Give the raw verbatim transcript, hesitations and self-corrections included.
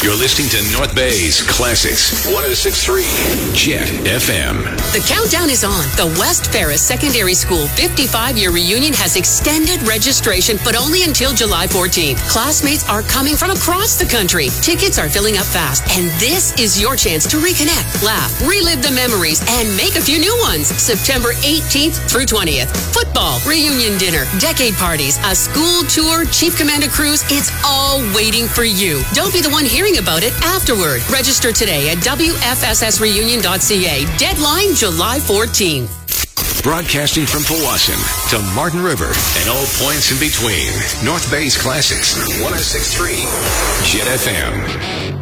You're listening to North Bay's Classics one oh six point three Jet F M. The countdown is on. The West Ferris Secondary School fifty-five-year reunion has extended registration, but only until July fourteenth. Classmates are coming from across the country. Tickets are filling up fast, and this is your chance to reconnect, laugh, relive the memories, and make a few new ones. September eighteenth through twentieth. Football, reunion dinner, decade parties, a school tour, Chief Commander cruise. It's all waiting for you. Don't be the one hearing about it afterward. Register today at W F S S reunion dot C A. Deadline July fourteenth. Broadcasting from Powassan to Martin River and all points in between. North Bay's Classics one oh six point three Jet F M.